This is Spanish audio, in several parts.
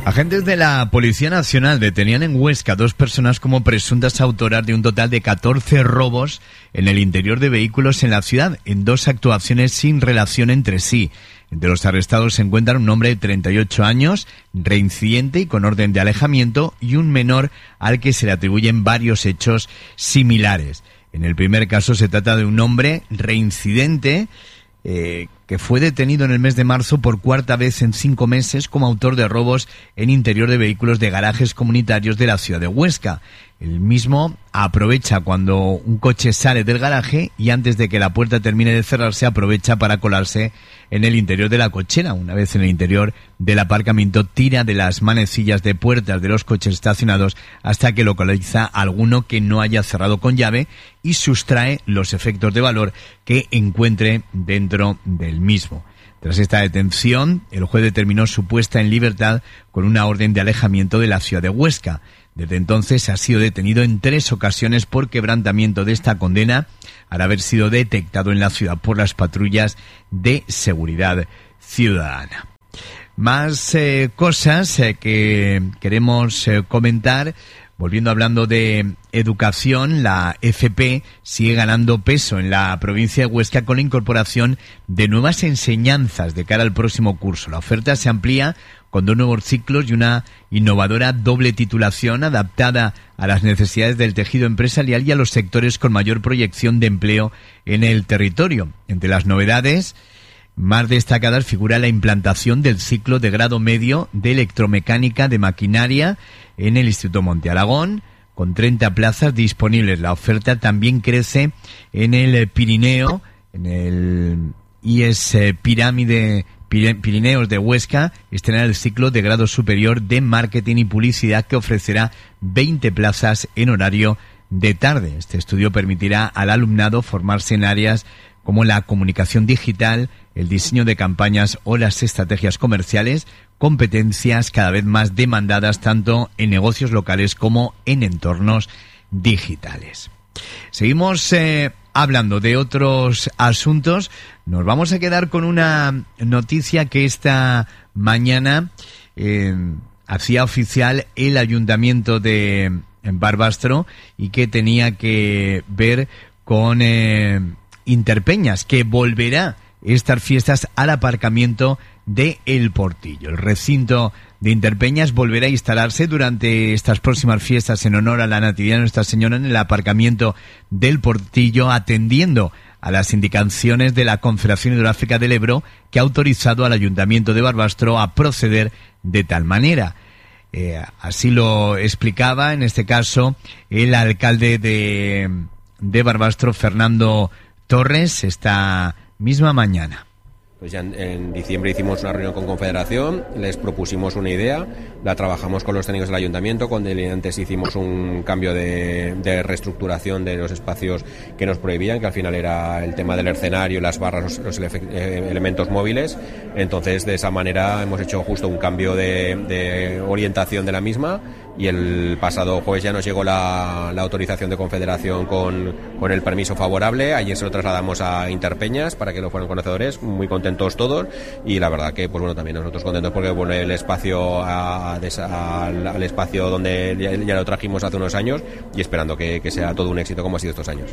Agentes de la Policía Nacional detenían en Huesca 2 personas como presuntas autoras de un total de 14 robos en el interior de vehículos en la ciudad, en 2 actuaciones sin relación entre sí. Entre los arrestados se encuentran un hombre de 38 años, reincidente y con orden de alejamiento, y un menor al que se le atribuyen varios hechos similares. En el primer caso se trata de un hombre reincidente que fue detenido en el mes de marzo por 4ª vez en 5 meses como autor de robos en interior de vehículos de garajes comunitarios de la ciudad de Huesca. El mismo aprovecha cuando un coche sale del garaje y antes de que la puerta termine de cerrarse aprovecha para colarse en el interior de la cochera. Una vez en el interior del aparcamiento tira de las manecillas de puertas de los coches estacionados hasta que localiza a alguno que no haya cerrado con llave y sustrae los efectos de valor que encuentre dentro del mismo. Tras esta detención, el juez determinó su puesta en libertad con una orden de alejamiento de la ciudad de Huesca. Desde entonces ha sido detenido en 3 ocasiones por quebrantamiento de esta condena al haber sido detectado en la ciudad por las patrullas de seguridad ciudadana. Más cosas que queremos comentar. Volviendo hablando de educación, la FP sigue ganando peso en la provincia de Huesca con la incorporación de nuevas enseñanzas de cara al próximo curso. La oferta se amplía con 2 nuevos ciclos y una innovadora doble titulación adaptada a las necesidades del tejido empresarial y a los sectores con mayor proyección de empleo en el territorio. Entre las novedades más destacadas figura la implantación del ciclo de grado medio de electromecánica de maquinaria en el Instituto Monte Aragón, con 30 plazas disponibles. La oferta también crece en el Pirineo, en el IES Pirineos de Huesca, estrenará el ciclo de grado superior de marketing y publicidad que ofrecerá 20 plazas en horario de tarde. Este estudio permitirá al alumnado formarse en áreas como la comunicación digital, el diseño de campañas o las estrategias comerciales, competencias cada vez más demandadas tanto en negocios locales como en entornos digitales. Seguimos hablando de otros asuntos. Nos vamos a quedar con una noticia que esta mañana hacía oficial el Ayuntamiento de Barbastro y que tenía que ver con Interpeñas, que volverá estas fiestas al aparcamiento de El Portillo. El recinto de Interpeñas volverá a instalarse durante estas próximas fiestas en honor a la Natividad de Nuestra Señora en el aparcamiento del Portillo, atendiendo a las indicaciones de la Confederación Hidrográfica del Ebro, que ha autorizado al Ayuntamiento de Barbastro a proceder de tal manera. Así lo explicaba, en este caso, el alcalde de Barbastro, Fernando Torres, esta misma mañana. Pues ya en diciembre hicimos una reunión con Confederación, les propusimos una idea, la trabajamos con los técnicos del ayuntamiento, con delineantes hicimos un cambio de reestructuración de los espacios que nos prohibían, que al final era el tema del escenario, las barras, los elementos móviles. Entonces de esa manera hemos hecho justo un cambio de orientación de la misma, y el pasado jueves ya nos llegó la autorización de Confederación con el permiso favorable. Ayer se lo trasladamos a Interpeñas para que lo fueran conocedores, muy contentos todos, y la verdad que pues bueno, también nosotros contentos porque bueno, el espacio al espacio donde ya lo trajimos hace unos años, y esperando que sea todo un éxito como ha sido estos años.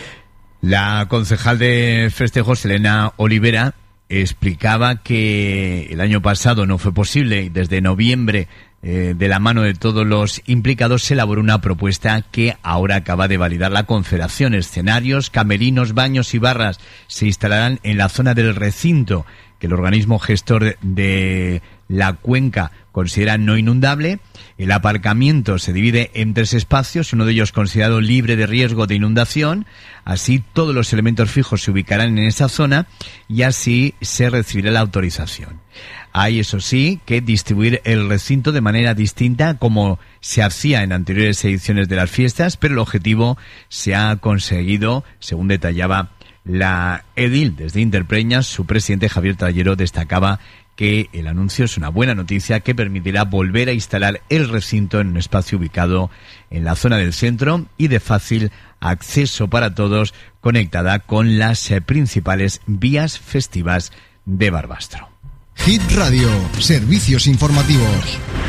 La concejal de festejos, Elena Olivera, explicaba que el año pasado no fue posible y desde noviembre, de la mano de todos los implicados, se elaboró una propuesta que ahora acaba de validar la Confederación. Escenarios, camerinos, baños y barras se instalarán en la zona del recinto que el organismo gestor de la cuenca considera no inundable. El aparcamiento se divide en 3 espacios, uno de ellos considerado libre de riesgo de inundación. Así todos los elementos fijos se ubicarán en esa zona y así se recibirá la autorización. Hay, eso sí, que distribuir el recinto de manera distinta como se hacía en anteriores ediciones de las fiestas, pero el objetivo se ha conseguido, según detallaba la edil. Desde Interpeñas, su presidente Javier Trallero destacaba que el anuncio es una buena noticia que permitirá volver a instalar el recinto en un espacio ubicado en la zona del centro y de fácil acceso para todos, conectada con las principales vías festivas de Barbastro. Hit Radio, servicios informativos.